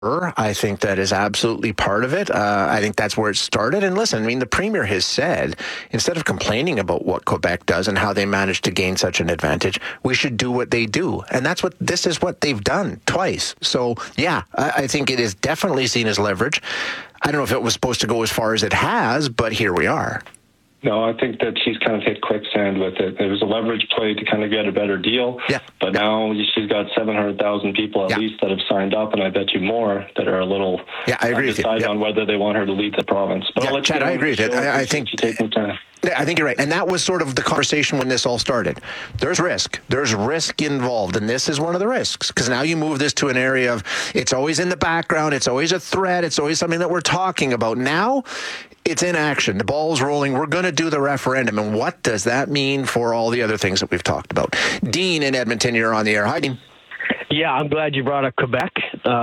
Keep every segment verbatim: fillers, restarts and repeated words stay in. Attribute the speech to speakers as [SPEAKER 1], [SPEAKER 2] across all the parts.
[SPEAKER 1] I think that is absolutely part of it. Uh, I think that's where it started. And listen, I mean, the Premier has said, instead of complaining about what Quebec does and how they managed to gain such an advantage, we should do what they do. And that's what, this is what they've done twice. So, yeah, I, I think it is definitely seen as leverage. I don't know if it was supposed to go as far as it has, but here we are.
[SPEAKER 2] No, I think that she's kind of hit quicksand with it. It was a leverage play to kind of get a better deal.
[SPEAKER 1] Yeah.
[SPEAKER 2] But now she's got seven hundred thousand people at
[SPEAKER 1] yeah.
[SPEAKER 2] least that have signed up, and I bet you more that are a little
[SPEAKER 1] yeah, I agree with you.
[SPEAKER 2] Decide
[SPEAKER 1] yeah.
[SPEAKER 2] on whether they want her to lead the province. But
[SPEAKER 1] yeah,
[SPEAKER 2] I'll let
[SPEAKER 1] Chad,
[SPEAKER 2] you
[SPEAKER 1] I agree with it. I, I think...
[SPEAKER 2] Time.
[SPEAKER 1] I think you're right. And that was sort of the conversation when this all started. There's risk. There's risk involved. And this is one of the risks. Because now you move this to an area of, it's always in the background. It's always a threat. It's always something that we're talking about. Now, it's in action. The ball's rolling. We're going to do the referendum. And what does that mean for all the other things that we've talked about? Dean in Edmonton, you're on the air. Hi, Dean.
[SPEAKER 3] Yeah, I'm glad you brought up Quebec.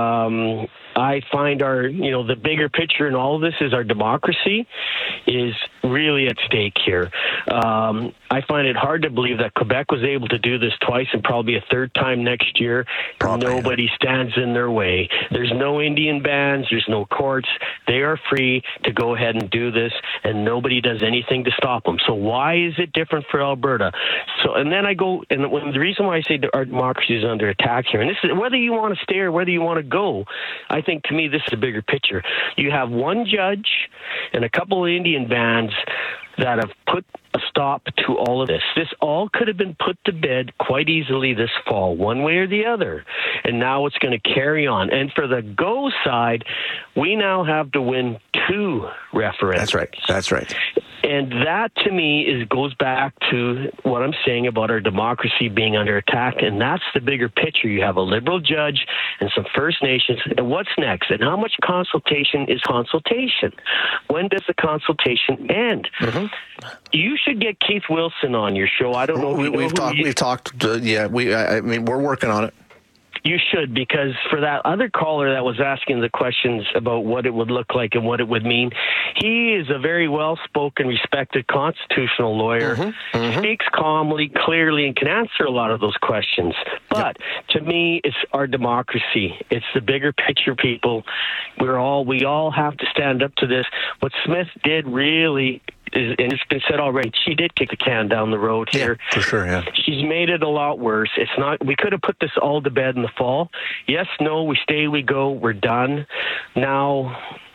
[SPEAKER 3] Um, I find our, you know, the bigger picture in all of this is our democracy is really at stake here. Um, I find it hard to believe that Quebec was able to do this twice and probably a third time next year. Probably. Nobody stands in their way. There's no Indian bans. There's no courts. They are free to go ahead and do this, and nobody does anything to stop them. So why is it different for Alberta? So, and then I go, and when, the reason why I say that our democracy is under attack here, and this is whether you want to stay or whether you want to go, I think to me this is a bigger picture. You have one judge and a couple of Indian bans that have put a stop to all of this. This all could have been put to bed quite easily this fall, one way or the other. And now it's going to carry on. And for the go side, we now have to win two referendums.
[SPEAKER 1] That's right. That's right.
[SPEAKER 3] And that, to me, is goes back to what I'm saying about our democracy being under attack, and that's the bigger picture. You have a Liberal judge and some First Nations, and what's next? And how much consultation is consultation? When does the consultation end? Mm-hmm. You should get Keith Wilson on your show. I don't know.
[SPEAKER 1] We,
[SPEAKER 3] if you
[SPEAKER 1] we've,
[SPEAKER 3] know
[SPEAKER 1] talked,
[SPEAKER 3] you,
[SPEAKER 1] we've talked. Uh, yeah, we. I, I mean, we're working on it.
[SPEAKER 3] You should, because for that other caller that was asking the questions about what it would look like and what it would mean, he is a very well-spoken, respected constitutional lawyer, mm-hmm, mm-hmm. speaks calmly, clearly, and can answer a lot of those questions. But yep. to me, it's our democracy. It's the bigger picture, people. We're all, we all have to stand up to this. What Smith did really is, and it's been said already, she did kick the can down the road here.
[SPEAKER 1] Yeah, for sure, yeah.
[SPEAKER 3] She's made it a lot worse. It's not, we could have put this all to bed in the fall. Yes, no, we stay, we go, we're done. Now,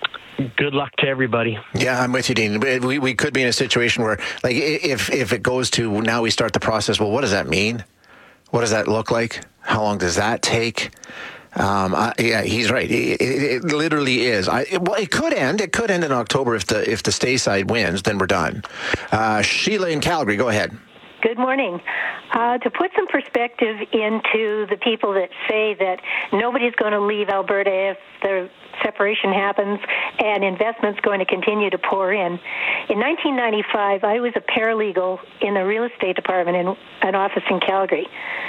[SPEAKER 3] good luck to everybody.
[SPEAKER 1] Yeah, I'm with you, Dean. We we could be in a situation where, like, if if it goes to now we start the process, well, what does that mean? What does that look like? How long does that take? Um, I, yeah, he's right. It, it, it literally is. I, it, well, it could end. It could end in October if the if the stay side wins. Then we're done. Uh, Sheila in Calgary, go ahead.
[SPEAKER 4] Good morning. Uh, to put some perspective into the people that say that nobody's going to leave Alberta if the separation happens and investment's going to continue to pour in. In nineteen ninety-five, I was a paralegal in the real estate department in an office in Calgary.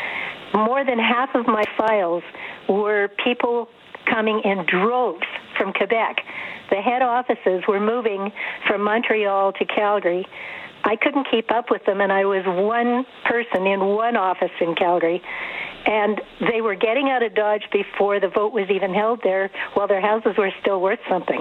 [SPEAKER 4] More than half of my files were people coming in droves from Quebec. The head offices were moving from Montreal to Calgary. I couldn't keep up with them, and I was one person in one office in Calgary. And they were getting out of Dodge before the vote was even held there, while their houses were still worth something.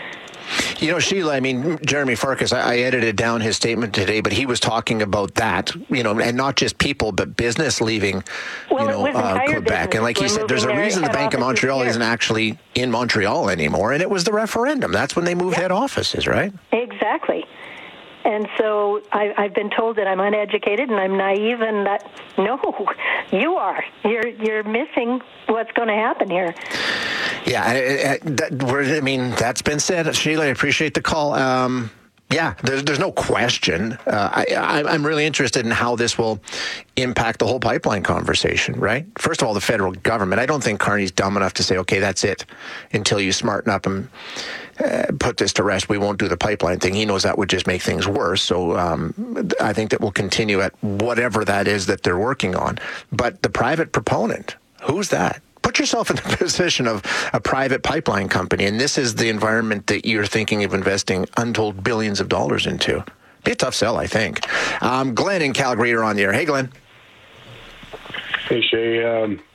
[SPEAKER 1] You know, Sheila, I mean, Jeremy Farkas, I, I edited down his statement today, but he was talking about that, you know, and not just people, but business leaving,
[SPEAKER 4] well,
[SPEAKER 1] you know, uh, Quebec.
[SPEAKER 4] Business.
[SPEAKER 1] And like
[SPEAKER 4] We're
[SPEAKER 1] he said, there's a reason the Bank of Montreal
[SPEAKER 4] here.
[SPEAKER 1] isn't actually in Montreal anymore, and it was the referendum. That's when they moved
[SPEAKER 4] yep.
[SPEAKER 1] head offices, right?
[SPEAKER 4] Exactly. And so I, I've been told that I'm uneducated and I'm naive, and that no, you are. You're you're missing what's going to happen here.
[SPEAKER 1] Yeah, I, I, that, we're, I mean that's been said. Sheila, I appreciate the call. Um, yeah, there's there's no question. Uh, I, I, I'm really interested in how this will impact the whole pipeline conversation. Right. First of all, the federal government. I don't think Carney's dumb enough to say, okay, that's it, until you smarten up and uh, put this to rest. We won't do the pipeline thing. He knows that would just make things worse. So um, I think that will continue at whatever that is that they're working on. But the private proponent, who's that? Put yourself in the position of a private pipeline company, and this is the environment that you're thinking of investing untold billions of dollars into. Be a tough sell, I think. Um, Glenn in Calgary, you're on the air. Hey, Glenn.
[SPEAKER 5] Hey, Shay. Um,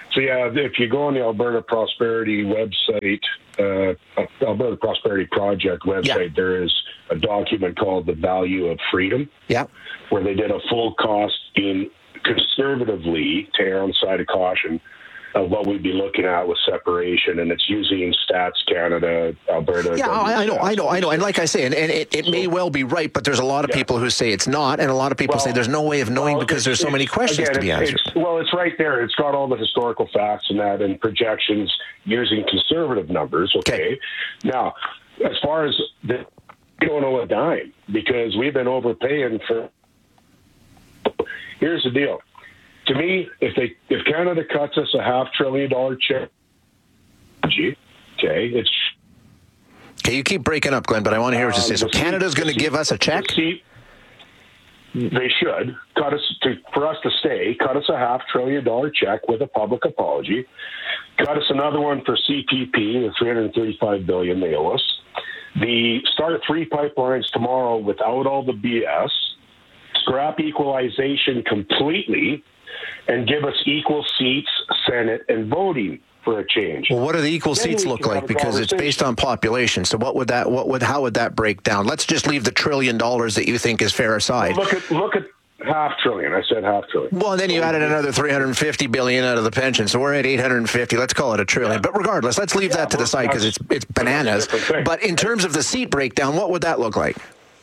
[SPEAKER 5] So, yeah, if you go on the Alberta Prosperity website, uh, Alberta Prosperity Project website, yeah. there is a document called The Value of Freedom,
[SPEAKER 1] yeah.
[SPEAKER 5] where they did a full cost in conservatively, to err on the side of caution, of what we'd be looking at with separation, and it's using Stats Canada, Alberta.
[SPEAKER 1] Yeah, I, I know, I know, I know. And like I say, and, and it, it so, may well be right, but there's a lot of yeah. people who say it's not, and a lot of people well, say there's no way of knowing well, because there's so many questions
[SPEAKER 5] again,
[SPEAKER 1] to be answered.
[SPEAKER 5] It's, well, it's right there. It's got all the historical facts and that and projections using conservative numbers, okay? okay. Now, as far as the, we don't know a dime because we've been overpaying for... Here's the deal. To me, if they if Canada cuts us a half trillion dollar check, okay, it's
[SPEAKER 1] okay. You keep breaking up, Glenn, but I want to hear what you say. So Canada's going to give us a check.
[SPEAKER 5] The they should cut us to for us to stay. Cut us a half trillion dollar check with a public apology. Cut us another one for C P P, the three hundred thirty-five billion they owe us. The start three pipelines tomorrow without all the B S. Scrap equalization completely. And give us equal seats, Senate, and voting for a change.
[SPEAKER 1] Well, what do the equal then seats look like? Because it's based on population. So, what would that? What would? How would that break down? Let's just leave the trillion dollars that you think is fair aside.
[SPEAKER 5] Well, look at look at half trillion. I said half trillion.
[SPEAKER 1] Well, and then you added another three hundred fifty billion out of the pension, so we're at eight hundred fifty. Let's call it a trillion. Yeah. But regardless, let's leave yeah, that to well, the side because it's it's bananas. But in terms of the seat breakdown, what would that look like?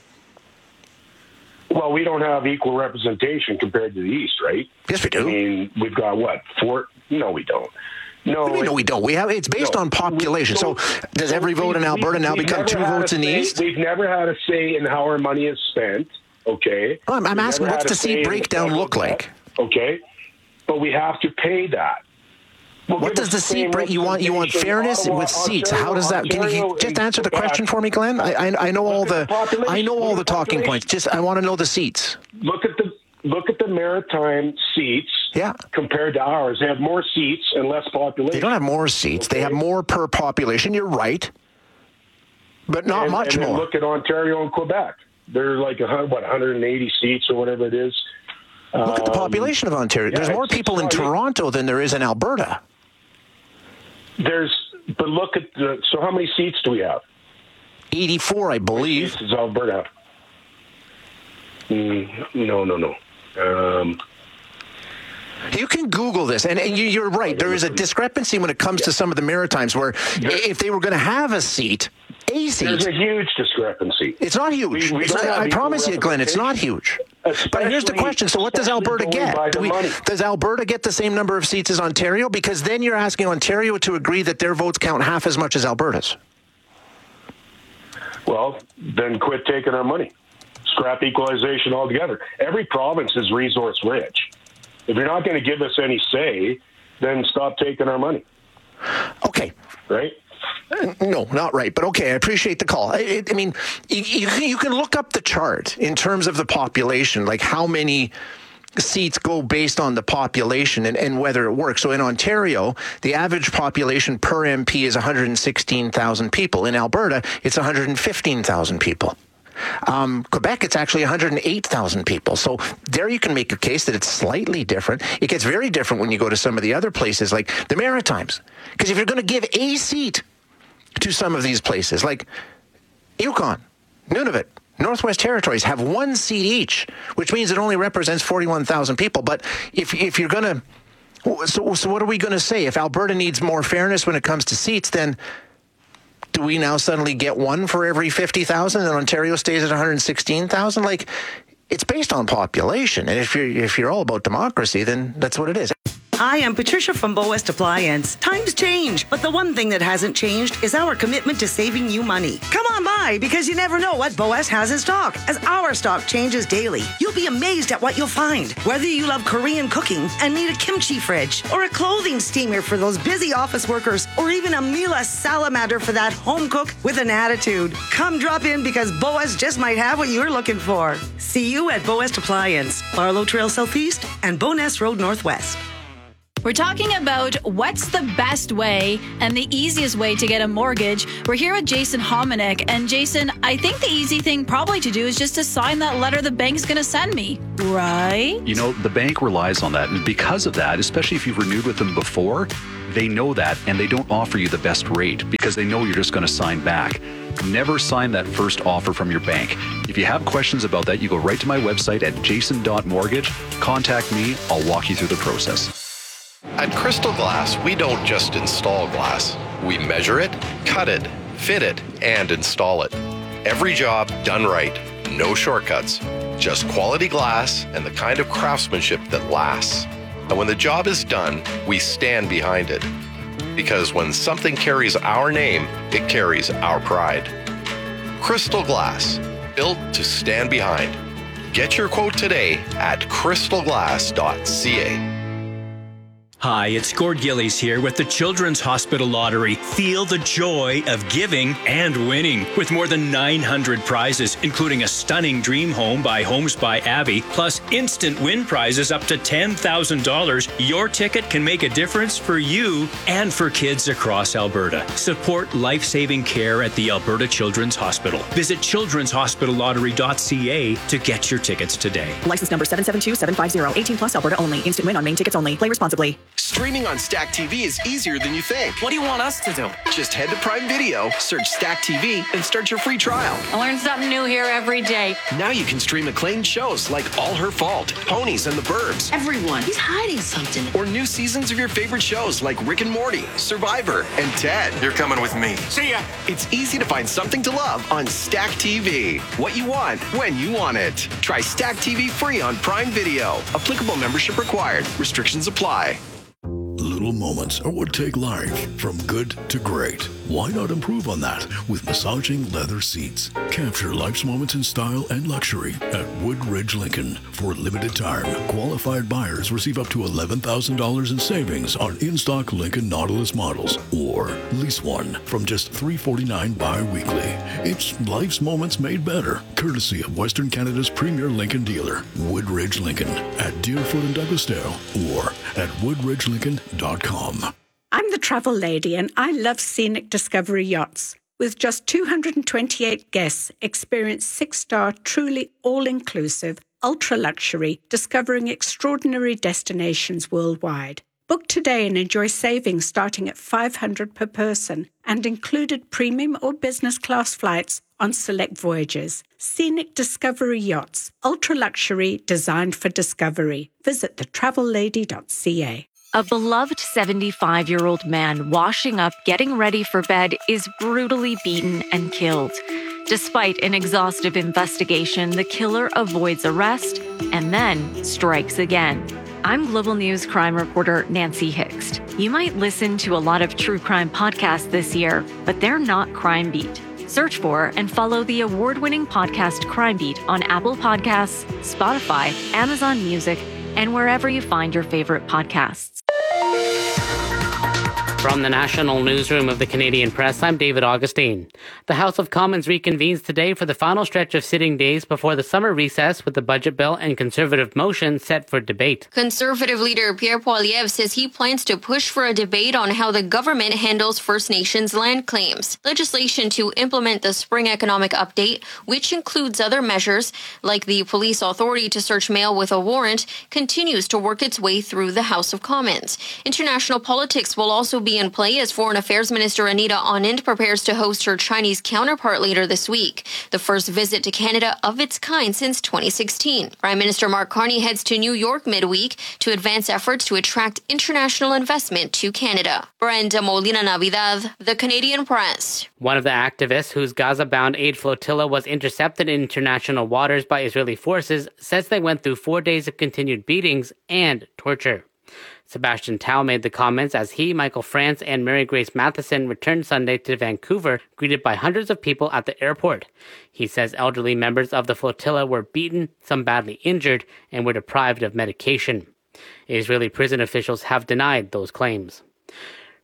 [SPEAKER 5] Well, we don't have equal representation compared to the East, right?
[SPEAKER 1] Yes, we do.
[SPEAKER 5] I mean, we've got what? Four? No, we don't. No,
[SPEAKER 1] what do you mean, no, we don't. We have. It's based no, on population. We, so, so, does every vote in Alberta now become two votes in the
[SPEAKER 5] say,
[SPEAKER 1] East?
[SPEAKER 5] We've never had a say in how our money is spent. Okay.
[SPEAKER 1] Well, I'm, I'm asking, what's the seat breakdown look like?
[SPEAKER 5] Okay, but we have to pay that.
[SPEAKER 1] Well, what does the seat break? You want you want fairness Ottawa, with seats. Ontario, How does that? Ontario, can you just answer the question for me, Glenn? I I, I know all the, the I know all the talking points. Just I want to know the seats.
[SPEAKER 5] Look at the look at the maritime seats.
[SPEAKER 1] Yeah.
[SPEAKER 5] Compared to ours, they have more seats and less population.
[SPEAKER 1] They don't have more seats. Okay. They have more per population. You're right, but not
[SPEAKER 5] and,
[SPEAKER 1] much
[SPEAKER 5] and
[SPEAKER 1] more.
[SPEAKER 5] Look at Ontario and Quebec. They're like a what one hundred eighty seats or whatever it is.
[SPEAKER 1] Look um, at the population of Ontario. Yeah, There's more people in Toronto than there is in Alberta.
[SPEAKER 5] There's, but look at the, so how many seats do we have?
[SPEAKER 1] eighty-four, I believe.
[SPEAKER 5] Does Alberta have? Mm, no, no, no. Um,
[SPEAKER 1] you can Google this, and, and you, you're right. There is a discrepancy when it comes yeah. to some of the Maritimes where if they were going to have a seat, a seat.
[SPEAKER 5] There's a huge discrepancy.
[SPEAKER 1] It's not huge. We, we it's not, I promise you, Glenn, it's not huge. Especially, but here's the question. So what does Alberta get? Do we, does Alberta get the same number of seats as Ontario? Because then you're asking Ontario to agree that their votes count half as much as Alberta's.
[SPEAKER 5] Well, then quit taking our money. Scrap equalization altogether. Every province is resource rich. If you're not going to give us any say, then stop taking our money.
[SPEAKER 1] Okay.
[SPEAKER 5] Right?
[SPEAKER 1] No, not right. But okay, I appreciate the call. I, I mean, you, you, you can look up the chart in terms of the population, like how many seats go based on the population and, and whether it works. So in Ontario, the average population per M P is one hundred sixteen thousand people. In Alberta, it's one hundred fifteen thousand people. Um, Quebec, it's actually one hundred eight thousand people. So there you can make a case that it's slightly different. It gets very different when you go to some of the other places like the Maritimes. Because if you're going to give a seat to some of these places, like Yukon, Nunavut, Northwest Territories have one seat each, which means it only represents forty-one thousand people. But if if you're going to, so, so what are we going to say? If Alberta needs more fairness when it comes to seats, then do we now suddenly get one for every fifty thousand and Ontario stays at one hundred sixteen thousand? Like, it's based on population. And if you're, if you're all about democracy, then that's what it is.
[SPEAKER 6] Hi, I'm Patricia from Bow West Appliance. Times change, but the one thing that hasn't changed is our commitment to saving you money. Come on by, because you never know what Bow West has in stock, as our stock changes daily. You'll be amazed at what you'll find. Whether you love Korean cooking and need a kimchi fridge, or a clothing steamer for those busy office workers, or even a Miele salamander for that home cook with an attitude, come drop in because Bow West just might have what you're looking for. See you at Bow West Appliance, Barlow Trail Southeast and Bowness Road Northwest.
[SPEAKER 7] We're talking about what's the best way and the easiest way to get a mortgage. We're here with Jason Hominick. And Jason, I think the easy thing probably to do is just to sign that letter the bank's going to send me, right?
[SPEAKER 8] You know, the bank relies on that. And because of that, especially if you've renewed with them before, they know that and they don't offer you the best rate because they know you're just going to sign back. Never sign that first offer from your bank. If you have questions about that, you go right to my website at jason dot mortgage. Contact me. I'll walk you through the process.
[SPEAKER 9] At Crystal Glass, we don't just install glass. We measure it, cut it, fit it, and install it. Every job done right. No shortcuts. Just quality glass and the kind of craftsmanship that lasts. And when the job is done, we stand behind it. Because when something carries our name, it carries our pride. Crystal Glass, built to stand behind. Get your quote today at crystal glass dot c a.
[SPEAKER 10] Hi, it's Gord Gillies here with the Children's Hospital Lottery. Feel the joy of giving and winning. With more than nine hundred prizes, including a stunning dream home by Homes by Abby, plus instant win prizes up to ten thousand dollars, your ticket can make a difference for you and for kids across Alberta. Support life-saving care at the Alberta Children's Hospital. Visit children's hospital lottery dot c a to get your tickets today.
[SPEAKER 11] License number seven seven two seven five zero. eighteen plus Alberta only. Instant win on main tickets only. Play responsibly.
[SPEAKER 12] Streaming on Stack T V is easier than you think.
[SPEAKER 13] What do you want us to do?
[SPEAKER 12] Just head to Prime Video, search Stack T V, and start your free trial.
[SPEAKER 14] I learn something new here every day.
[SPEAKER 12] Now you can stream acclaimed shows like All Her Fault, Ponies and the Burbs.
[SPEAKER 14] Everyone, he's hiding something.
[SPEAKER 12] Or new seasons of your favorite shows like Rick and Morty, Survivor, and Ted.
[SPEAKER 13] You're coming with me.
[SPEAKER 12] See ya! It's easy to find something to love on Stack T V. What you want, when you want it. Try Stack T V free on Prime Video. Applicable membership required. Restrictions apply.
[SPEAKER 15] Little moments are what take life from good to great. Why not improve on that with massaging leather seats? Capture life's moments in style and luxury at Woodridge Lincoln. For a limited time, qualified buyers receive up to eleven thousand dollars in savings on in-stock Lincoln Nautilus models, or lease one from just three hundred forty-nine dollars bi-weekly. It's life's moments made better, courtesy of Western Canada's premier Lincoln dealer, Woodridge Lincoln, at Deerfoot and Douglasdale, or at woodridge lincoln dot com.
[SPEAKER 16] I'm the travel lady and I love Scenic Discovery Yachts. With just two hundred twenty-eight guests, experience six-star, truly all-inclusive, ultra-luxury, discovering extraordinary destinations worldwide. Book today and enjoy savings starting at five hundred dollars per person and included premium or business class flights on select voyages. Scenic Discovery Yachts, ultra-luxury, designed for discovery. Visit the travel lady dot c a.
[SPEAKER 17] A beloved seventy-five-year-old man washing up, getting ready for bed, is brutally beaten and killed. Despite an exhaustive investigation, the killer avoids arrest and then strikes again. I'm Global News crime reporter Nancy Hixt. You might listen to a lot of true crime podcasts this year, but they're not Crime Beat. Search for and follow the award-winning podcast Crime Beat on Apple Podcasts, Spotify, Amazon Music, and wherever you find your favorite podcasts.
[SPEAKER 18] From the National Newsroom of the Canadian Press, I'm David Augustine. The House of Commons reconvenes today for the final stretch of sitting days before the summer recess, with the budget bill and Conservative motion set for debate.
[SPEAKER 19] Conservative leader Pierre Poilievre says he plans to push for a debate on how the government handles First Nations land claims. Legislation to implement the Spring Economic Update, which includes other measures like the police authority to search mail with a warrant, continues to work its way through the House of Commons. International politics will also be in play as Foreign Affairs Minister Anita Anand prepares to host her Chinese counterpart later this week, the first visit to Canada of its kind since twenty sixteen. Prime Minister Mark Carney heads to New York midweek to advance efforts to attract international investment to Canada. Brenda Molina Navidad, The Canadian Press.
[SPEAKER 18] One of the activists whose Gaza-bound aid flotilla was intercepted in international waters by Israeli forces says they went through four days of continued beatings and torture. Sebastian Tao made the comments as he, Michael France, and Mary Grace Matheson returned Sunday to Vancouver, greeted by hundreds of people at the airport. He says elderly members of the flotilla were beaten, some badly injured, and were deprived of medication. Israeli prison officials have denied those claims.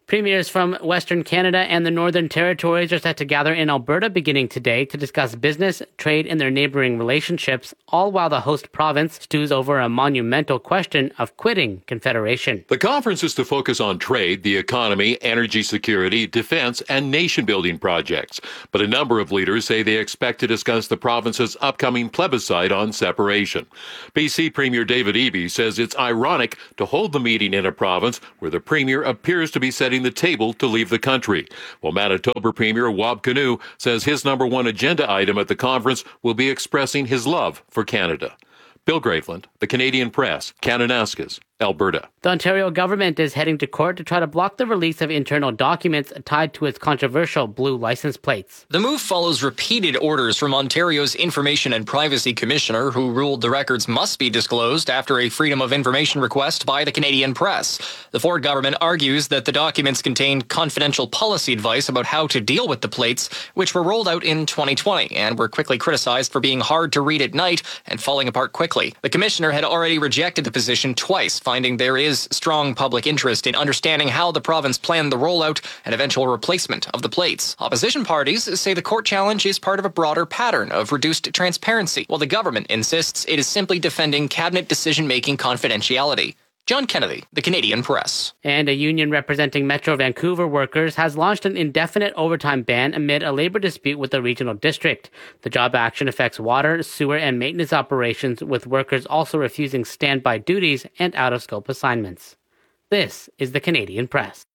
[SPEAKER 18] Premiers from Western Canada and the Northern Territories are set to gather in Alberta beginning today to discuss business, trade, and their neighboring relationships, all while the host province stews over a monumental question of quitting Confederation.
[SPEAKER 13] The conference is to focus on trade, the economy, energy security, defense, and nation-building projects. But a number of leaders say they expect to discuss the province's upcoming plebiscite on separation. B C Premier David Eby says it's ironic to hold the meeting in a province where the Premier appears to be setting the table to leave the country. While Manitoba Premier Wab Kinew says his number one agenda item at the conference will be expressing his love for Canada. Bill Graveland, The Canadian Press, Kananaskis, Alberta.
[SPEAKER 18] The Ontario government is heading to court to try to block the release of internal documents tied to its controversial blue license plates.
[SPEAKER 20] The move follows repeated orders from Ontario's Information and Privacy Commissioner, who ruled the records must be disclosed after a Freedom of Information request by the Canadian Press. The Ford government argues that the documents contain confidential policy advice about how to deal with the plates, which were rolled out in twenty twenty and were quickly criticized for being hard to read at night and falling apart quickly. The commissioner had already rejected the position twice, finding there is strong public interest in understanding how the province planned the rollout and eventual replacement of the plates. Opposition parties say the court challenge is part of a broader pattern of reduced transparency, while the government insists it is simply defending cabinet decision-making confidentiality. John Kennedy, The Canadian Press.
[SPEAKER 18] And a union representing Metro Vancouver workers has launched an indefinite overtime ban amid a labor dispute with the regional district. The job action affects water, sewer, and maintenance operations, with workers also refusing standby duties and out-of-scope assignments. This is The Canadian Press.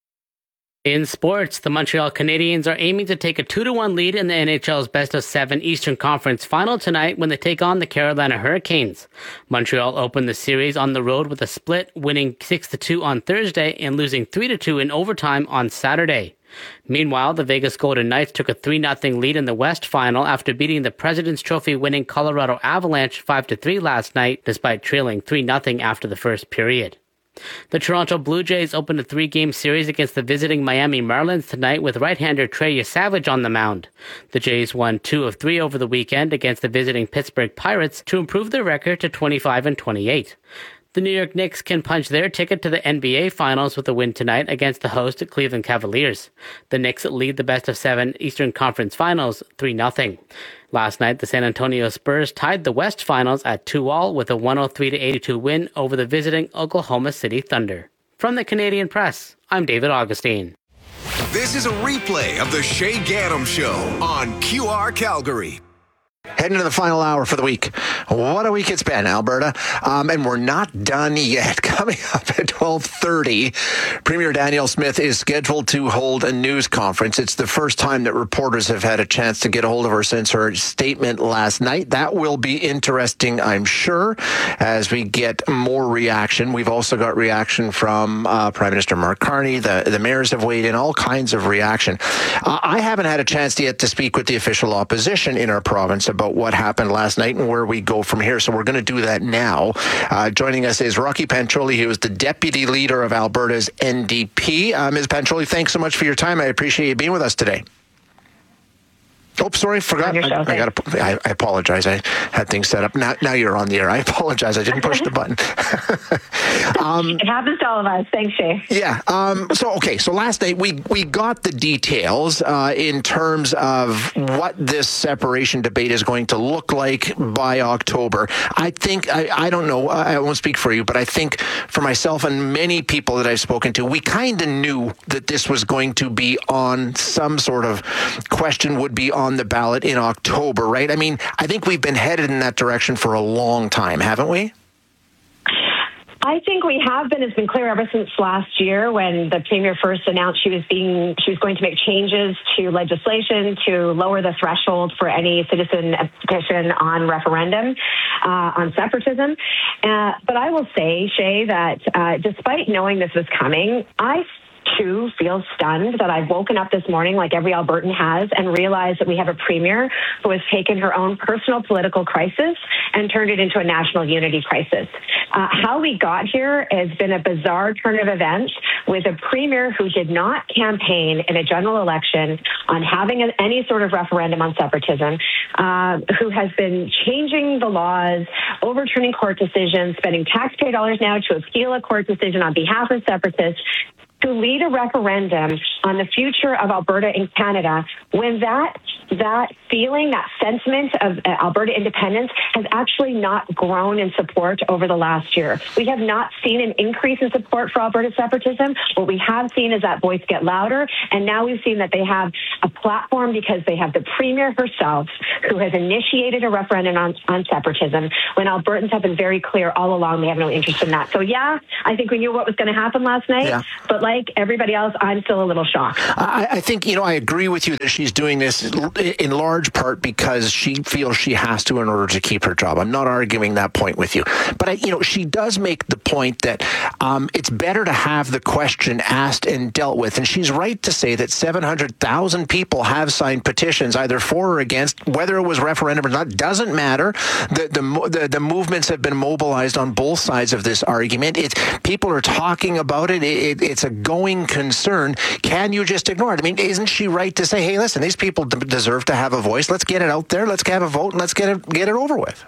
[SPEAKER 18] In sports, the Montreal Canadiens are aiming to take a two to one lead in the N H L's best of seven Eastern Conference final tonight when they take on the Carolina Hurricanes. Montreal opened the series on the road with a split, winning six to two on Thursday and losing three to two in overtime on Saturday. Meanwhile, the Vegas Golden Knights took a three nothing lead in the West Final after beating the President's Trophy winning Colorado Avalanche five to three last night, despite trailing three nothing after the first period. The Toronto Blue Jays opened a three-game series against the visiting Miami Marlins tonight with right-hander Trey Savage on the mound. The Jays won two of three over the weekend against the visiting Pittsburgh Pirates to improve their record to twenty-five and twenty-eight. The New York Knicks can punch their ticket to the N B A Finals with a win tonight against the host Cleveland Cavaliers. The Knicks lead the best of seven Eastern Conference Finals three nothing. Last night, the San Antonio Spurs tied the West Finals at two all with a one oh three to eighty-two win over the visiting Oklahoma City Thunder. From the Canadian Press, I'm David Augustine.
[SPEAKER 21] This is a replay of the Shay Gaddam Show on Q R Calgary.
[SPEAKER 1] Heading to the final hour for the week. What a week it's been, Alberta. Um, and we're not done yet. Coming up at twelve thirty, Premier Danielle Smith is scheduled to hold a news conference. It's the first time that reporters have had a chance to get a hold of her since her statement last night. That will be interesting, I'm sure, as we get more reaction. We've also got reaction from uh, Prime Minister Mark Carney. The, the mayors have weighed in, all kinds of reaction. Uh, I haven't had a chance yet to speak with the official opposition in our province about what happened last night and where we go from here. So we're going to do that now. Uh, joining us is Rocky Pantroli, who is the deputy leader of Alberta's N D P. Uh, Miz Pantroli, thanks so much for your time. I appreciate you being with us today. Oh, sorry, forgot. I, I got to. I, I apologize. I had things set up. Now, now you're on the air. I apologize. I didn't push the button.
[SPEAKER 22] um, it happens to all of us. Thanks, Shay.
[SPEAKER 1] Yeah. Um, so, okay. So last night we we got the details uh, in terms of what this separation debate is going to look like by October. I think I, I don't know. I won't speak for you, but I think for myself and many people that I've spoken to, we kind of knew that this was going to be on some sort of question would be on. On the ballot in October, right? I mean, I think we've been headed in that direction for a long time, haven't we?
[SPEAKER 22] I think we have been. It's been clear ever since last year when the Premier first announced she was being she was going to make changes to legislation to lower the threshold for any citizen petition on referendum uh, on separatism. Uh, but I will say, Shay, that uh, despite knowing this was coming, I too feel stunned that I've woken up this morning like every Albertan has and realized that we have a premier who has taken her own personal political crisis and turned it into a national unity crisis. Uh, how we got here has been a bizarre turn of events with a premier who did not campaign in a general election on having a, any sort of referendum on separatism, uh, who has been changing the laws, overturning court decisions, spending taxpayer dollars now to appeal a court decision on behalf of separatists. to lead a referendum on the future of Alberta and Canada when that that feeling, that sentiment of uh, Alberta independence has actually not grown in support over the last year. We have not seen an increase in support for Alberta separatism. What we have seen is that voice get louder, and now we've seen that they have a platform because they have the Premier herself who has initiated a referendum on, on separatism when Albertans have been very clear all along they have no interest in that. So yeah, I think we knew what was going to happen last night, yeah. But like everybody else, I'm still a little shocked.
[SPEAKER 1] I, I think, you know, I agree with you that she's doing this in large part because she feels she has to in order to keep her job. I'm not arguing that point with you. But, I, you know, she does make the point that um, it's better to have the question asked and dealt with. And she's right to say that seven hundred thousand people have signed petitions either for or against, whether it was referendum or not, doesn't matter. The, the, the, the movements have been mobilized on both sides of this argument. It's, people are talking about it. It, it. It's a going concern. Can you just ignore it? I mean, isn't she right to say, hey, listen, these people d- deserve to have a voice. Let's get it out there. Let's have a vote and let's get it, get it over with.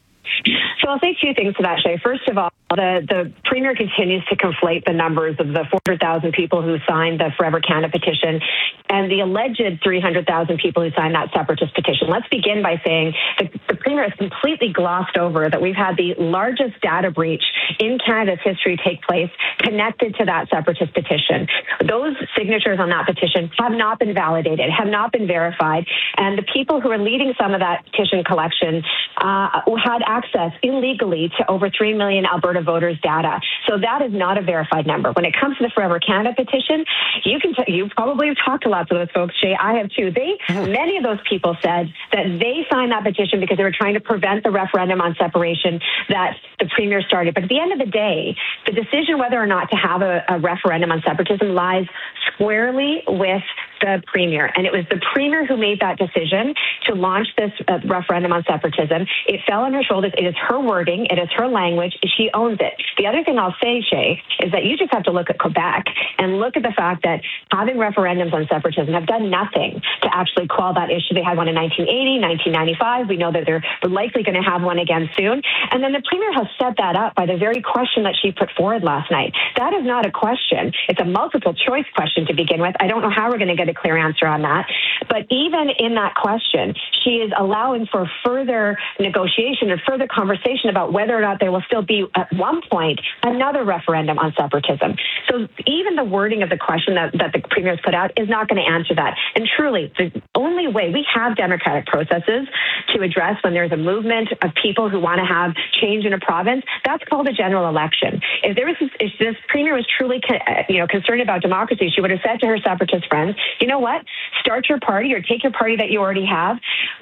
[SPEAKER 22] So I'll say two things to that, Shay. First of all, the, the Premier continues to conflate the numbers of the four hundred thousand people who signed the Forever Canada petition and the alleged three hundred thousand people who signed that separatist petition. Let's begin by saying that the Premier has completely glossed over that we've had the largest data breach in Canada's history take place connected to that separatist petition. Those signatures on that petition have not been validated, have not been verified, and the people who are leading some of that petition collection uh, had access illegally to over three million Alberta voters' data. So that is not a verified number. When it comes to the Forever Canada petition, you can t- you probably have talked to lots of those folks, Shay. I have too. They many of those people said that they signed that petition because they were trying to prevent the referendum on separation that the Premier started. But at the end of the day, the decision whether or not to have a, a referendum on separatism lies squarely with the Premier. And it was the Premier who made that decision to launch this uh, referendum on separatism. It fell on her shoulders. It is her wording. It is her language. She owns it. The other thing I'll say, Shay, is that you just have to look at Quebec and look at the fact that having referendums on separatism have done nothing to actually quell that issue. They had one in nineteen eighty, nineteen ninety-five. We know that they're likely going to have one again soon. And then the Premier has set that up by the very question that she put forward last night. That is not a question. It's a multiple choice question to begin with. I don't know how we're going to get a clear answer on that. But even in that question, she is allowing for further negotiation and further conversation about whether or not there will still be, at one point, another referendum on separatism. So even the wording of the question that, that the Premier has put out is not going to answer that. And truly, the only way we have democratic processes to address when there's a movement of people who want to have change in a province, that's called a general election. If there was, if this Premier was truly, you know, concerned about democracy, she would have said to her separatist friends, you know what, start your party or take your party that you already have,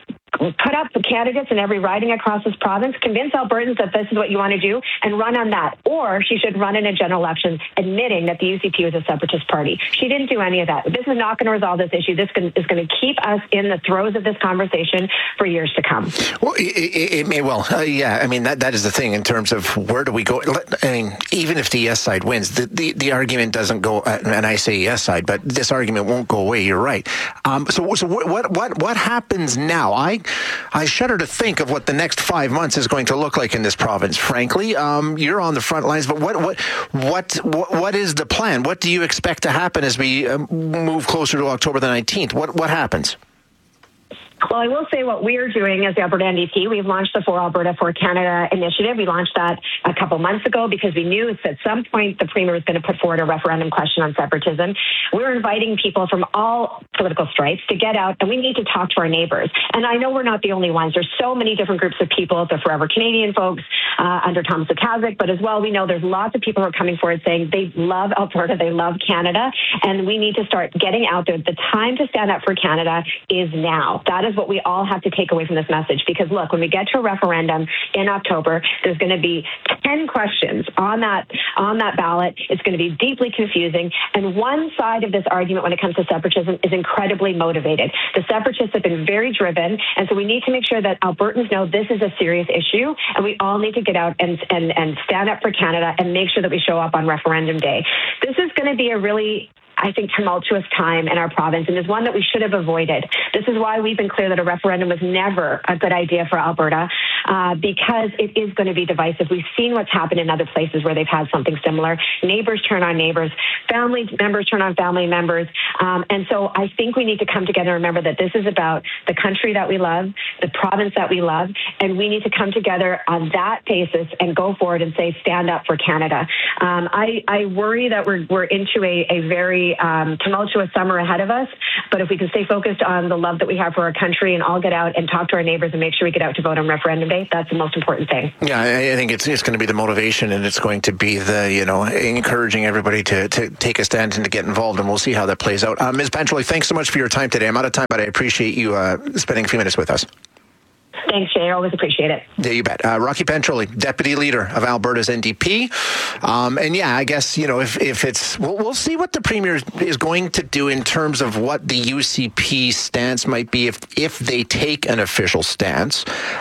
[SPEAKER 22] put up the candidates in every riding across this province, convince Albertans that this is what you want to do, and run on that. Or she should run in a general election admitting that the U C P was a separatist party. She didn't do any of that. This is not going to resolve this issue. This is going to keep us in the throes of this conversation for years to come.
[SPEAKER 1] Well, it, it, it may well. Uh, yeah, I mean, that, that is the thing in terms of where do we go. I mean, even if the yes side wins, the, the, the argument doesn't go, uh, and I say yes side, but this argument won't go away. You're right. Um, so so what, what, what happens now? I I shudder to think of what the next five months is going to look like in this province. Frankly, um, you're on the front lines, but what what what what what is the plan? What do you expect to happen as we uh, move closer to October the nineteenth? What what happens?
[SPEAKER 22] Well, I will say what we're doing as the Alberta N D P, we've launched the For Alberta, For Canada initiative. We launched that a couple months ago because we knew at some point the Premier was going to put forward a referendum question on separatism. We're inviting people from all political stripes to get out, and we need to talk to our neighbours. And I know we're not the only ones. There's so many different groups of people, the Forever Canadian folks uh, under Thomas Okazik, but as well, we know there's lots of people who are coming forward saying they love Alberta, they love Canada, and we need to start getting out there. The time to stand up for Canada is now. That is what we all have to take away from this message. Because look, when we get to a referendum in October, there's going to be ten questions on that on that ballot. It's going to be deeply confusing. And one side of this argument when it comes to separatism is incredibly motivated. The separatists have been very driven. And so we need to make sure that Albertans know this is a serious issue. And we all need to get out and, and, and stand up for Canada and make sure that we show up on referendum day. This is going to be a really, I think, tumultuous time in our province, and is one that we should have avoided. This is why we've been clear that a referendum was never a good idea for Alberta. uh, because it is going to be divisive. We've seen what's happened in other places where they've had something similar. Neighbors turn on neighbors, family members turn on family members. Um, and so I think we need to come together and remember that this is about the country that we love, the province that we love, and we need to come together on that basis and go forward and say, stand up for Canada. Um, I, I worry that we're, we're into a, a very um, tumultuous summer ahead of us, but if we can stay focused on the love that we have for our country and all get out and talk to our neighbors and make sure we get out to vote on referendum day, that's the most important thing.
[SPEAKER 1] Yeah, I, I think it's it's going to be the motivation, and it's going to be the, you know, encouraging everybody to, to take a stand and to get involved, and we'll see how that plays out. Uh, Miz Pencioli, thanks so much for your time today. I'm out of time, but I appreciate you uh, spending a few minutes with us.
[SPEAKER 22] Thanks, Jay. I always appreciate it.
[SPEAKER 1] Yeah, you bet. Uh, Rocky Pencioli, Deputy Leader of Alberta's N D P. Um, and yeah, I guess, you know, if, if it's, we'll, we'll see what the Premier is going to do in terms of what the U C P stance might be if if they take an official stance.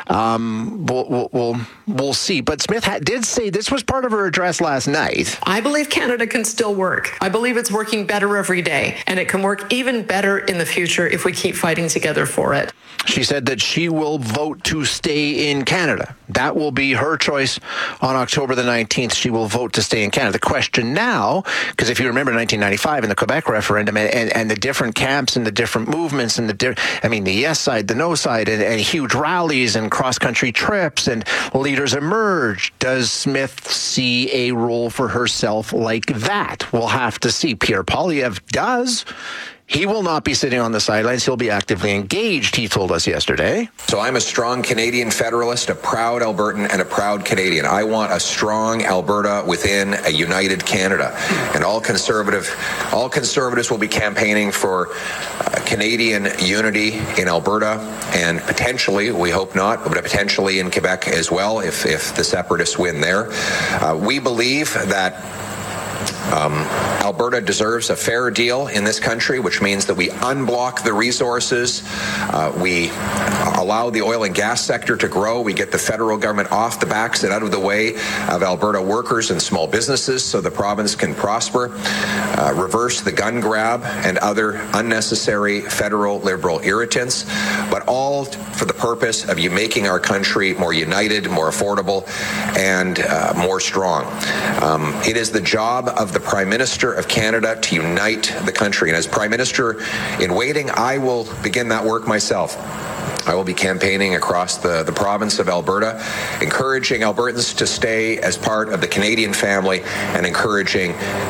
[SPEAKER 1] Um, we'll, we'll, we'll, we'll see. But Smith ha- did say this was part of her address last night.
[SPEAKER 2] I believe Canada can still work. I believe it's working better every day, and it can work even better in the future if we keep fighting together for it.
[SPEAKER 1] She said that she will vote to stay in Canada. That will be her choice on October the nineteenth. She will vote to stay in Canada. The question now, because if you remember nineteen ninety-five in the Quebec referendum and, and, and the different camps and the different movements and the, di- I mean, the yes side, the no side, and, and huge rallies and cross-country trips and leaders emerged. Does Smith see a role for herself like that? We'll have to see. Pierre Poilievre does. He will not be sitting on the sidelines. He'll be actively engaged, he told us yesterday.
[SPEAKER 3] So I'm a strong Canadian federalist, a proud Albertan, and a proud Canadian. I want a strong Alberta within a united Canada. And all conservative, all conservatives will be campaigning for uh, Canadian unity in Alberta and potentially, we hope not, but potentially in Quebec as well if, if the separatists win there. Uh, we believe that Um, Alberta deserves a fair deal in this country, which means that we unblock the resources, uh, we allow the oil and gas sector to grow, we get the federal government off the backs and out of the way of Alberta workers and small businesses so the province can prosper, uh, reverse the gun grab and other unnecessary federal liberal irritants, but all for the purpose of you making our country more united, more affordable, and uh, more strong. Um, it is the job of the Prime Minister of Canada to unite the country. And as Prime Minister in waiting, I will begin that work myself. I will be campaigning across the, the province of Alberta, encouraging Albertans to stay as part of the Canadian family and encouraging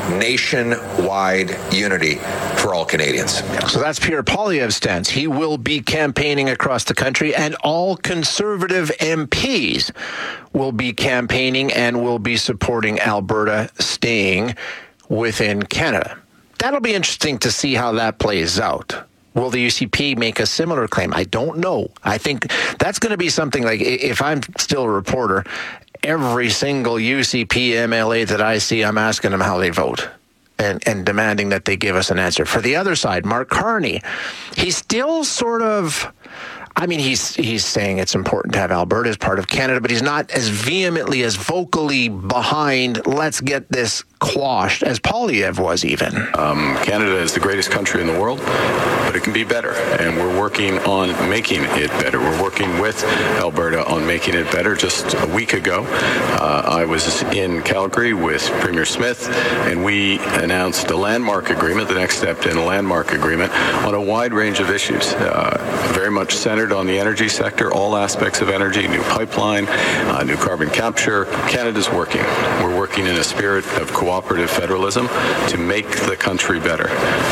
[SPEAKER 3] nationwide unity for all Canadians.
[SPEAKER 1] So that's Pierre Poilievre's stance. He will be campaigning across the country, and all Conservative M Ps will be campaigning and will be supporting Alberta staying within Canada. That'll be interesting to see how that plays out. Will the U C P make a similar claim? I don't know. I think that's going to be something like, if I'm still a reporter, every single U C P M L A that I see, I'm asking them how they vote and, and demanding that they give us an answer. For the other side, Mark Carney, he's still sort of, I mean, he's he's saying it's important to have Alberta as part of Canada, but he's not as vehemently, as vocally behind, let's get this quashed as Poilievre was even.
[SPEAKER 23] Um, Canada is the greatest country in the world, but it can be better, and we're working on making it better. We're working with Alberta on making it better. Just a week ago, uh, I was in Calgary with Premier Smith, and we announced a landmark agreement, the next step in a landmark agreement, on a wide range of issues, uh, very much centered on the energy sector, all aspects of energy, new pipeline, uh, new carbon capture. Canada's working. We're working in a spirit of cooperative federalism to make the country better.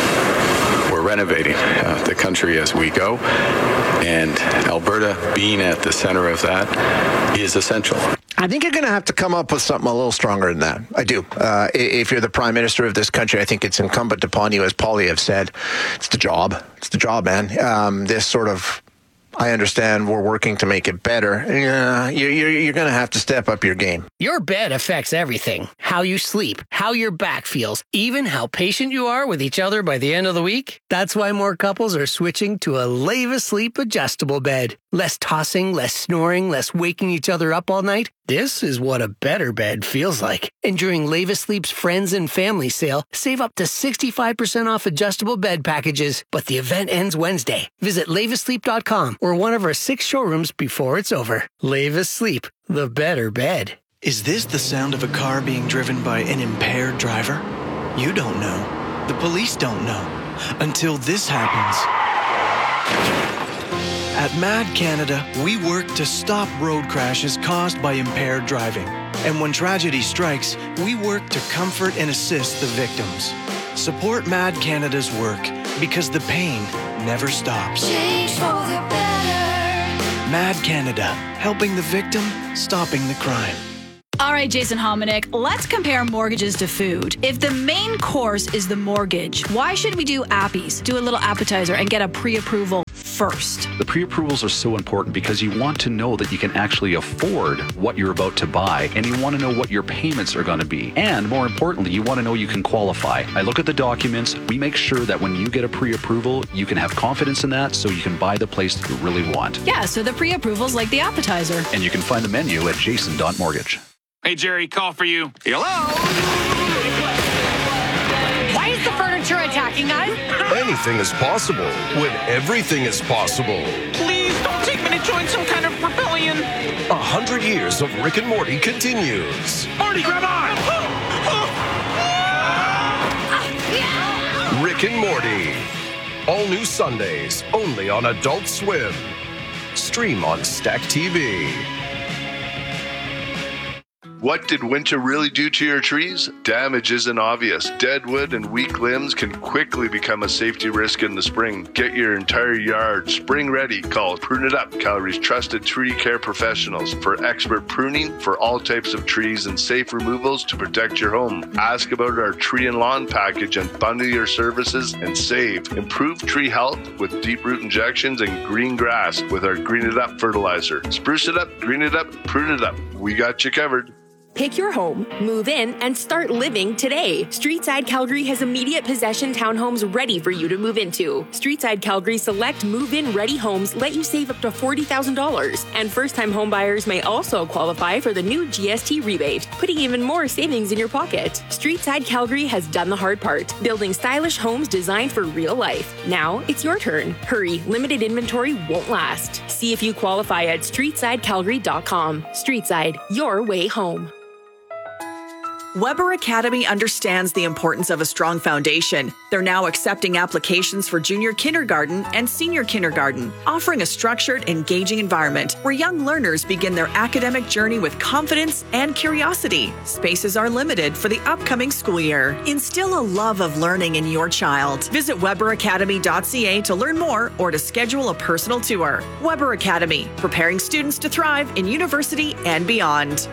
[SPEAKER 23] We're renovating uh, the country as we go, and Alberta being at the center of that is essential.
[SPEAKER 1] I think you're going to have to come up with something a little stronger than that. I do. Uh, if you're the Prime Minister of this country, I think it's incumbent upon you, as Poilievre said, it's the job. It's the job, man. Um, this sort of, I understand we're working to make it better. Yeah, you're, you're, you're going to have to step up your game.
[SPEAKER 24] Your bed affects everything. How you sleep, how your back feels, even how patient you are with each other by the end of the week. That's why more couples are switching to a Leva Sleep adjustable bed. Less tossing, less snoring, less waking each other up all night. This is what a better bed feels like. And during Leva Sleep's Friends and Family Sale, save up to sixty-five percent off adjustable bed packages. But the event ends Wednesday. Visit leva sleep dot com or one of our six showrooms before it's over. Levis Sleep, the better bed.
[SPEAKER 4] Is this the sound of a car being driven by an impaired driver? You don't know. The police don't know. Until this happens. At Mad Canada, we work to stop road crashes caused by impaired driving. And when tragedy strikes, we work to comfort and assist the victims. Support Mad Canada's work because the pain never stops.
[SPEAKER 5] Change for the better.
[SPEAKER 4] Mad Canada, helping the victim, stopping the crime.
[SPEAKER 6] All right, Jason Hominick, let's compare mortgages to food. If the main course is the mortgage, why should we do appies, do a little appetizer, and get a pre-approval first?
[SPEAKER 8] The pre-approvals are so important because you want to know that you can actually afford what you're about to buy, and you want to know what your payments are going to be. And more importantly, you want to know you can qualify. I look at the documents. We make sure that when you get a pre-approval, you can have confidence in that so you can buy the place that you really want.
[SPEAKER 6] Yeah, so the pre-approval's like the appetizer.
[SPEAKER 8] And you can find the menu at jason dot mortgage.
[SPEAKER 7] Hey, Jerry, call for you.
[SPEAKER 12] Hello?
[SPEAKER 6] Why is the furniture attacking us?
[SPEAKER 25] Anything is possible when everything is possible.
[SPEAKER 7] Please don't take me to join some kind of rebellion.
[SPEAKER 25] A hundred years of Rick and Morty continues.
[SPEAKER 7] Morty, grab on!
[SPEAKER 25] Rick and Morty. All new Sundays, only on Adult Swim. Stream on Stack T V.
[SPEAKER 26] What did winter really do to your trees? Damage isn't obvious. Dead wood and weak limbs can quickly become a safety risk in the spring. Get your entire yard spring ready. Call Prune It Up, Calgary's trusted tree care professionals, for expert pruning for all types of trees and safe removals to protect your home. Ask about our tree and lawn package and bundle your services and save. Improve tree health with deep root injections and green grass with our Green It Up fertilizer. Spruce it up, green it up, prune it up. We got you covered.
[SPEAKER 27] Pick your home, move in, and start living today. Streetside Calgary has immediate possession townhomes ready for you to move into. Streetside Calgary select move-in ready homes let you save up to forty thousand dollars. And first-time homebuyers may also qualify for the new G S T rebate, putting even more savings in your pocket. Streetside Calgary has done the hard part, building stylish homes designed for real life. Now it's your turn. Hurry, limited inventory won't last. See if you qualify at streetside calgary dot com. Streetside, your way home.
[SPEAKER 11] Weber Academy understands the importance of a strong foundation. They're now accepting applications for junior kindergarten and senior kindergarten, offering a structured, engaging environment where young learners begin their academic journey with confidence and curiosity. Spaces are limited for the upcoming school year. Instill a love of learning in your child. Visit weber academy dot c a to learn more or to schedule a personal tour. Weber Academy, preparing students to thrive in university and beyond.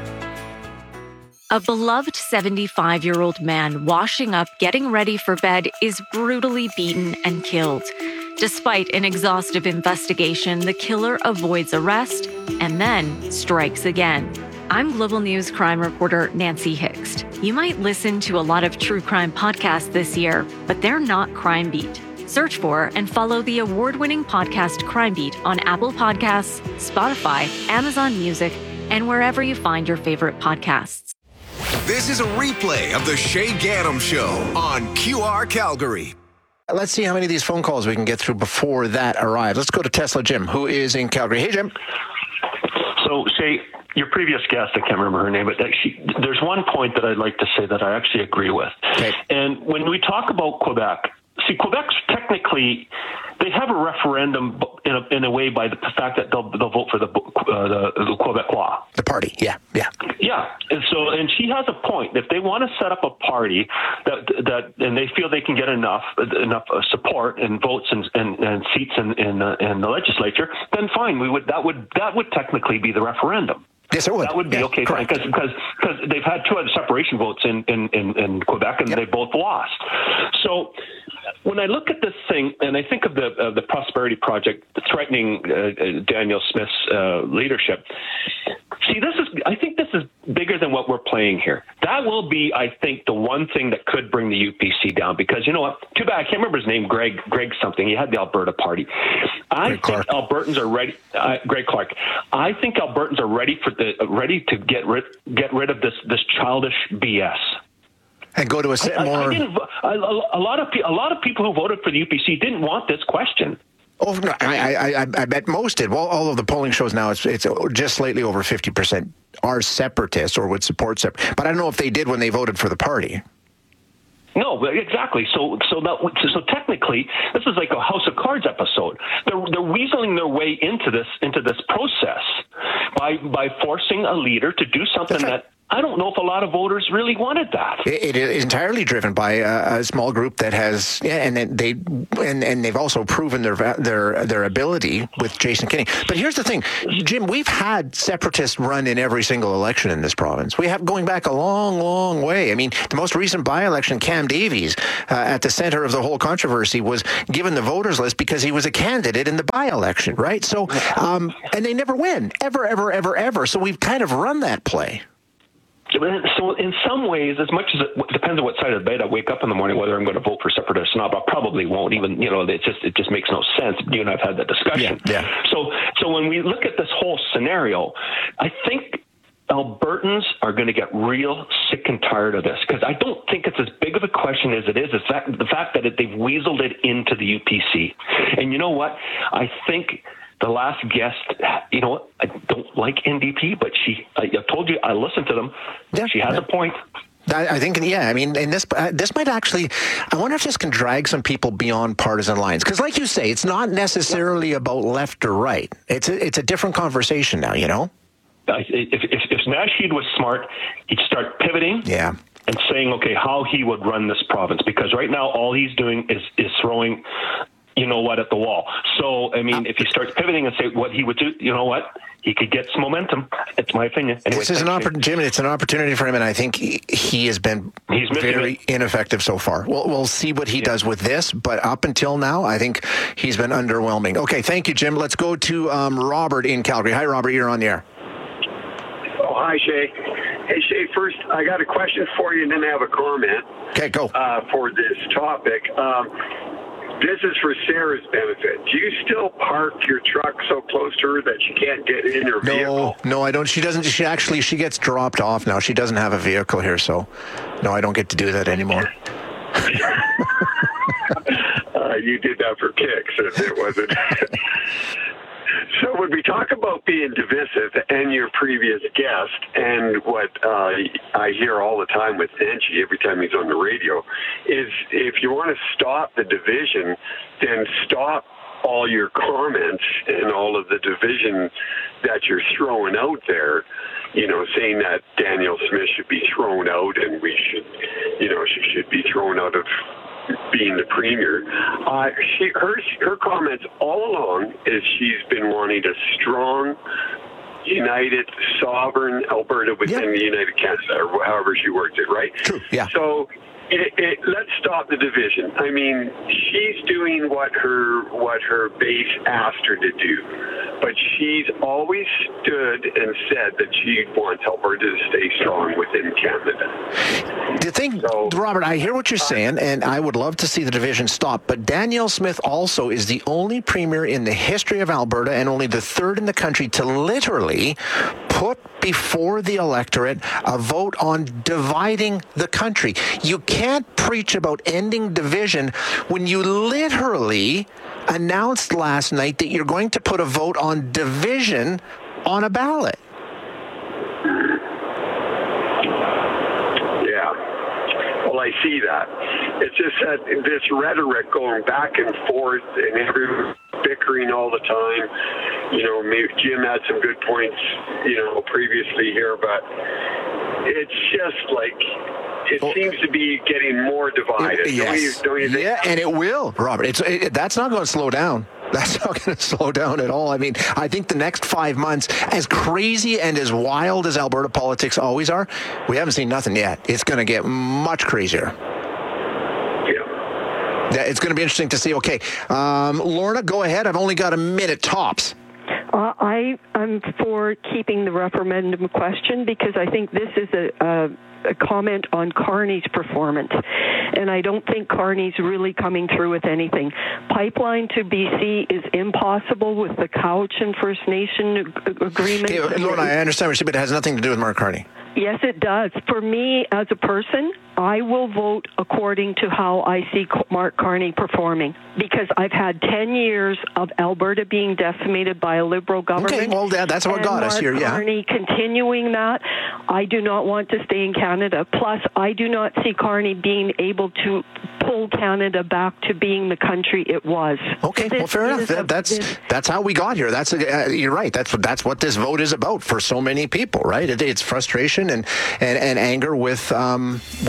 [SPEAKER 17] A beloved seventy-five-year-old man washing up, getting ready for bed, is brutally beaten and killed. Despite an exhaustive investigation, the killer avoids arrest and then strikes again. I'm Global News crime reporter Nancy Hixt. You might listen to a lot of true crime podcasts this year, but they're not Crime Beat. Search for and follow the award-winning podcast Crime Beat on Apple Podcasts, Spotify, Amazon Music, and wherever you find your favorite podcasts.
[SPEAKER 21] This is a replay of the Shay Gaddam Show on Q R Calgary.
[SPEAKER 1] Let's see how many of these phone calls we can get through before that arrives. Let's go to Tesla Jim, who is in Calgary. Hey, Jim.
[SPEAKER 28] So, Shay, your previous guest, I can't remember her name, but she, there's one point that I'd like to say that I actually agree with. Okay. And when we talk about Quebec, see, Quebec's technically, they have a referendum in a, in a way by the fact that they'll, they'll vote for the, uh, the, the Quebecois.
[SPEAKER 1] The party, yeah, yeah.
[SPEAKER 28] Yeah, and so, and she has a point. If they want to set up a party that, that and they feel they can get enough enough support and votes and, and, and seats in, in, uh, in the legislature, then fine, we would that would that would technically be the referendum.
[SPEAKER 1] Yes, it would.
[SPEAKER 28] That would be
[SPEAKER 1] yeah,
[SPEAKER 28] okay, fine, because because because they've had two other separation votes in in, in, in Quebec, and yep. they both lost. So when I look at this thing, and I think of the uh, the Prosperity Project threatening uh, Danielle Smith's uh, leadership, see, this is I think this is bigger than what we're playing here. That will be, I think, the one thing that could bring the U P C down, because you know what? Too bad I can't remember his name. Greg Greg something. He had the Alberta Party. I Greg think Clark. Albertans are ready. Uh, Greg Clark. I think Albertans are ready for the uh, ready to get rid get rid of this this childish B S.
[SPEAKER 1] And go to a
[SPEAKER 28] I,
[SPEAKER 1] more.
[SPEAKER 28] I, I didn't, a, a lot of a lot of people who voted for the U P C didn't want this question.
[SPEAKER 1] Oh, no, I, I, I, I bet most did. Well, all of the polling shows now it's, it's just slightly over fifty percent are separatists or would support separatists. But I don't know if they did when they voted for the party.
[SPEAKER 28] No, exactly. So, so that, so technically, this is like a House of Cards episode. They're they're weaseling their way into this into this process by by forcing a leader to do something right. that. I don't know if a lot of voters really wanted that.
[SPEAKER 1] It, it is entirely driven by a, a small group that has, yeah, and they and, and they've also proven their their their ability with Jason Kenney. But here's the thing, Jim, we've had separatists run in every single election in this province. We have going back a long, long way. I mean, the most recent by-election, Cam Davies, uh, at the center of the whole controversy, was given the voters list because he was a candidate in the by-election, right? So, um, and they never win, ever, ever, ever, ever. So we've kind of run that play.
[SPEAKER 28] So in some ways, as much as it depends on what side of the bed I wake up in the morning, whether I'm going to vote for separatists or not, but I probably won't. Even, you know, it just it just makes no sense. You and I have had that discussion.
[SPEAKER 1] Yeah, yeah.
[SPEAKER 28] So so when we look at this whole scenario, I think Albertans are going to get real sick and tired of this, because I don't think it's as big of a question as it is. It's that, the fact that it, they've weaseled it into the U P C. And you know what? I think the last guest, you know what? I don't like N D P, but she, I, I told you, I listened to them. Yeah, she has yeah. a point.
[SPEAKER 1] I, I think, yeah, I mean, and this uh, this might actually, I wonder if this can drag some people beyond partisan lines. Because like you say, it's not necessarily about left or right. It's a, it's a different conversation now, you know?
[SPEAKER 28] If, if, if Nasheed was smart, he'd start pivoting.
[SPEAKER 1] Yeah.
[SPEAKER 28] And saying, okay, how he would run this province. Because right now, all he's doing is, is throwing, you know what, at the wall. So, I mean, if he starts pivoting and say what he would do, you know what, he could get some momentum. It's my opinion. Anyway,
[SPEAKER 1] this is an opportunity, Jim. It's an opportunity for him, and I think he, he has been He's very it. ineffective so far. We'll, we'll see what he yeah. does with this, but up until now, I think he's been underwhelming. Okay, thank you, Jim. Let's go to um, Robert in Calgary. Hi, Robert. You're on the air.
[SPEAKER 9] Oh, hi, Shay. Hey, Shay, first, I got a question for you and then I have a comment.
[SPEAKER 1] Okay, go.
[SPEAKER 9] Uh, for this topic. Um, this is for Sarah's benefit. Do you still park your truck so close to her that she can't get in her
[SPEAKER 1] no,
[SPEAKER 9] vehicle?
[SPEAKER 1] No, I don't. She doesn't. She actually, she gets dropped off now. She doesn't have a vehicle here, so no, I don't get to do that anymore.
[SPEAKER 9] uh, you did that for kicks, if it wasn't. So when we talk about being divisive, and your previous guest, and what uh, I hear all the time with Denchi every time he's on the radio, is if you want to stop the division, then stop all your comments and all of the division that you're throwing out there, you know, saying that Danielle Smith should be thrown out and we should, you know, she should be thrown out of being the premier. Uh, she, her, her comments all along is she's been wanting a strong, united, sovereign Alberta within yeah. the United Canada, or however she words it, right?
[SPEAKER 1] True, yeah.
[SPEAKER 9] So it, it, let's stop the division. I mean, she's doing what her what her base asked her to do, but she's always stood and said that she wants Alberta to stay strong within Canada.
[SPEAKER 1] The thing, so, Robert, I hear what you're saying, and I would love to see the division stop, but Danielle Smith also is the only premier in the history of Alberta and only the third in the country to literally put before the electorate a vote on dividing the country. You can't preach about ending division when you literally announced last night that you're going to put a vote on division on a ballot.
[SPEAKER 9] Yeah. Well, I see that. It's just that this rhetoric going back and forth and everyone bickering all the time. You know, maybe Jim had some good points, you know, previously here, but it's just like it oh. seems to be getting more divided.
[SPEAKER 1] Yes.
[SPEAKER 9] Don't you, don't you think?
[SPEAKER 1] Yeah, and it will, Robert. It's it, that's not going to slow down. That's not going to slow down at all. I mean, I think the next five months, as crazy and as wild as Alberta politics always are, we haven't seen nothing yet. It's going to get much crazier. Yeah, it's going to be interesting to see. Okay, um, Lorna, go ahead. I've only got a minute tops.
[SPEAKER 10] Uh, I am for keeping the referendum question because I think this is a, a, a comment on Carney's performance. And I don't think Carney's really coming through with anything. Pipeline to B C is impossible with the Couch and First Nation ag- agreement.
[SPEAKER 1] Okay, Lorna, I understand what you said, but it has nothing to do with Mark Carney.
[SPEAKER 10] Yes, it does. For me, as a person, I will vote according to how I see Mark Carney performing, because I've had ten years of Alberta being decimated by a Liberal government.
[SPEAKER 1] Okay, well, yeah, that's what got
[SPEAKER 10] Mark
[SPEAKER 1] us here, yeah.
[SPEAKER 10] Carney continuing that. I do not want to stay in Canada. Plus, I do not see Carney being able to pull Canada back to being the country it was.
[SPEAKER 1] Okay,
[SPEAKER 10] This
[SPEAKER 1] well, fair enough.
[SPEAKER 10] is
[SPEAKER 1] That,
[SPEAKER 10] a-
[SPEAKER 1] that's
[SPEAKER 10] this-
[SPEAKER 1] that's how we got here. That's uh, you're right. That's what that's what this vote is about for so many people, right? It, it's frustration and, and, and anger with um,